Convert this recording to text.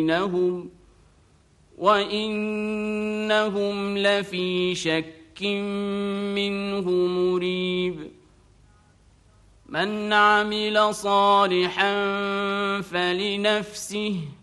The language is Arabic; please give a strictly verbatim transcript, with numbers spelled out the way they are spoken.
بينهم وإنهم لفي شك منه مريب من عمل صالحا فلنفسه